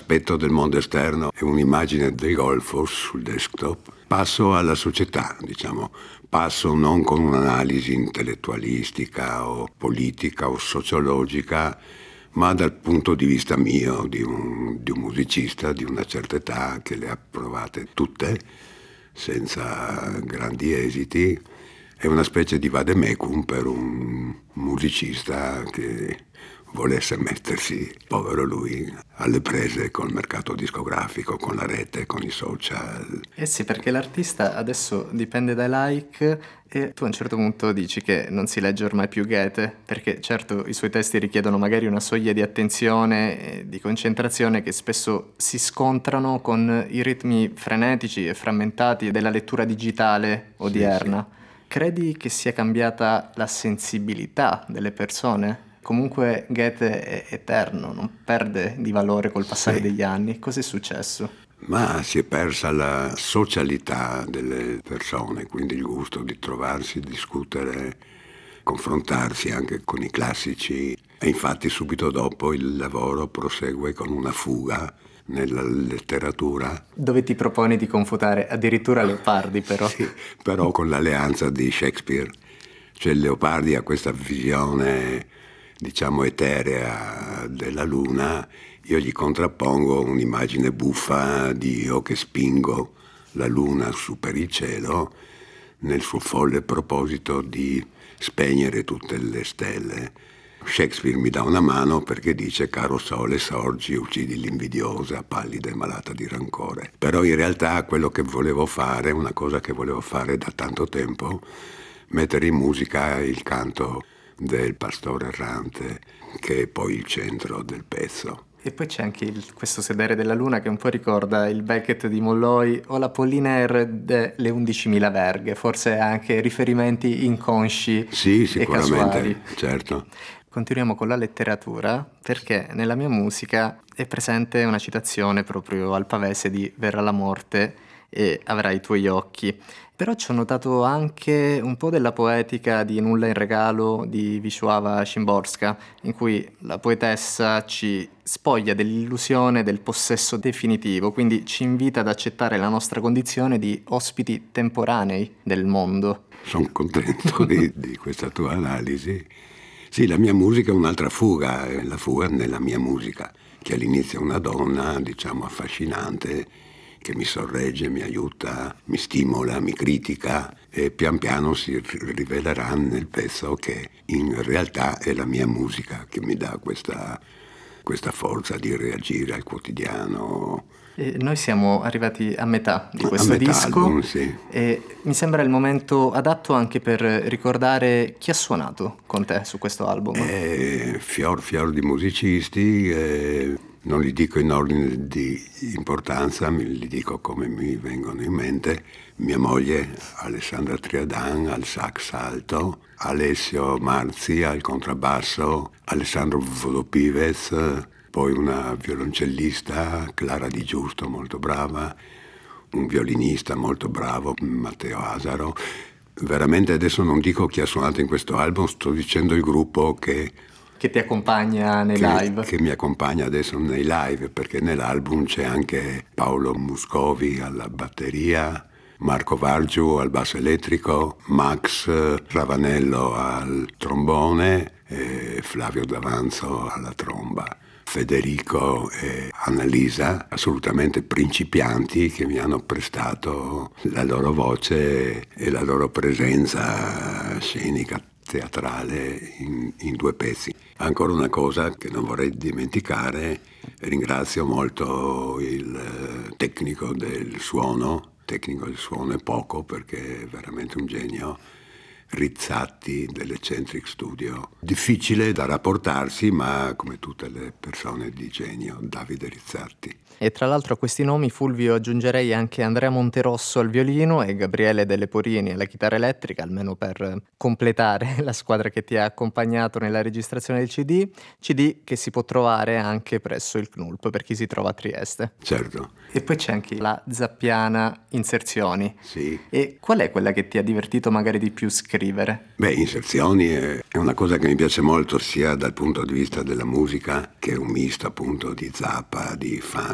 aspetto del mondo esterno e un'immagine del golfo sul desktop, passo alla società, diciamo. Passo non con un'analisi intellettualistica o politica o sociologica, ma dal punto di vista mio, di un musicista di una certa età che le ha provate tutte, senza grandi esiti. È una specie di vademecum per un musicista che volesse mettersi, povero lui, alle prese col mercato discografico, con la rete, con i social. Eh sì, perché l'artista adesso dipende dai like e tu a un certo punto dici che non si legge ormai più Goethe, perché certo i suoi testi richiedono magari una soglia di attenzione e di concentrazione che spesso si scontrano con i ritmi frenetici e frammentati della lettura digitale odierna. Sì. Credi che sia cambiata la sensibilità delle persone? Comunque Goethe è eterno, non perde di valore col passare Sì. degli anni. Cos'è successo? Ma si è persa la socialità delle persone, quindi il gusto di trovarsi, discutere, confrontarsi anche con i classici. E infatti subito dopo il lavoro prosegue con una fuga nella letteratura. Dove ti proponi di confutare addirittura Leopardi, però. Sì, però con l'alleanza di Shakespeare. Cioè Leopardi ha questa visione, diciamo, eterea della luna. Io gli contrappongo un'immagine buffa di io che spingo la luna su per il cielo nel suo folle proposito di spegnere tutte le stelle. Shakespeare mi dà una mano perché dice: caro sole sorgi, uccidi l'invidiosa, pallida e malata di rancore. Però in realtà quello che volevo fare, una cosa che volevo fare da tanto tempo, mettere in musica il canto del pastore errante, che è poi il centro del pezzo. E poi c'è anche questo sedere della luna che un po' ricorda il Beckett di Molloy o la Pollinaire delle 11.000 verghe, forse anche riferimenti inconsci Sì, e casuali. sicuramente, certo. Continuiamo con la letteratura perché nella mia musica è presente una citazione proprio al pavese di Verrà la morte e avrai i tuoi occhi. Però ci ho notato anche un po' della poetica di Nulla in regalo di Wisława Szymborska, in cui la poetessa ci spoglia dell'illusione del possesso definitivo, quindi ci invita ad accettare la nostra condizione di ospiti temporanei del mondo. Sono contento di questa tua analisi. Sì, la mia musica è un'altra fuga, è la fuga nella mia musica, che all'inizio è una donna, diciamo, affascinante, che mi sorregge, mi aiuta, mi stimola, mi critica e pian piano si rivelerà nel pezzo che in realtà è la mia musica che mi dà questa forza di reagire al quotidiano. E noi siamo arrivati a metà di A questo metà disco album, sì. e mi sembra il momento adatto anche per ricordare chi ha suonato con te su questo album. Fior di musicisti, non li dico in ordine di importanza, li dico come mi vengono in mente. Mia moglie Alessandra Triadan al sax alto, Alessio Marzi al contrabbasso, Alessandro Vodopivez, poi una violoncellista, Clara Di Giusto, molto brava, un violinista molto bravo, Matteo Asaro. Veramente adesso non dico chi ha suonato in questo album, sto dicendo il gruppo che Ti accompagna nei live. che mi accompagna adesso nei live, perché nell'album c'è anche Paolo Muscovi alla batteria, Marco Vargiu al basso elettrico, Max Ravanello al trombone e Flavio D'Avanzo alla tromba. Federico e Annalisa, assolutamente principianti, che mi hanno prestato la loro voce e la loro presenza scenica, teatrale in due pezzi. Ancora una cosa che non vorrei dimenticare, ringrazio molto il tecnico del suono è poco perché è veramente un genio, Rizzatti dell'Eccentric Studio. Difficile da rapportarsi, ma come tutte le persone di genio, Davide Rizzatti. E tra l'altro a questi nomi, Fulvio, aggiungerei anche Andrea Monterosso al violino e Gabriele Delle Porini alla chitarra elettrica, almeno per completare la squadra che ti ha accompagnato nella registrazione del CD che si può trovare anche presso il CNULP per chi si trova a Trieste. Certo. E poi c'è anche la Zappiana Inserzioni. Sì. E qual è quella che ti ha divertito magari di più scrivere? Beh, Inserzioni è una cosa che mi piace molto sia dal punto di vista della musica, che è un misto appunto di zappa, di funk,